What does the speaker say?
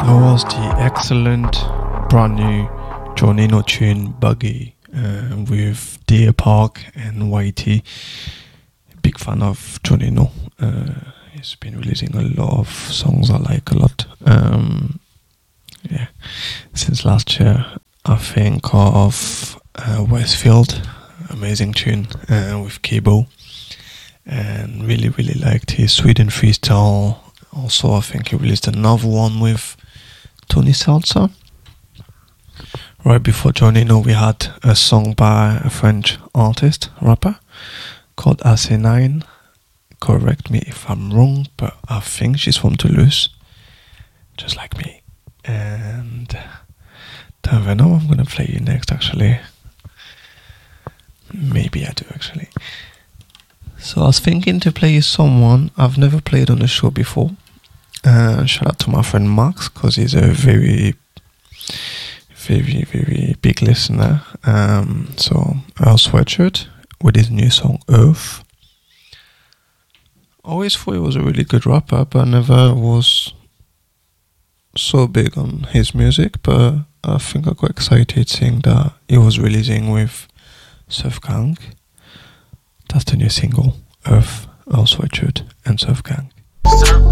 That was the excellent brand new Jonino tune Buggy with Deer Park and Whitey. Big fan of Jonino. He's been releasing a lot of songs I like a lot. Since last year, I think of Westfield, amazing tune with Cable, and really liked his Sweden freestyle. Also, I think he released another one with Tony Salsa. Right before Jonino, we had a song by a French artist, rapper, called AC9. Correct me if I'm wrong, but I think she's from Toulouse, just like me. And don't even know what I'm gonna play you next, actually. Maybe I do, actually. So I was thinking to play you someone I've never played on the show before. Shout out to my friend Max, because he's a very big listener. So Earl Sweatshirt with his new song Earth. Always thought he was a really good rapper, but I never was so big on his music. But I think I got excited seeing that he was releasing with Surf Gang. That's the new single, Earth, Earl Sweatshirt and Surf Gang. Surf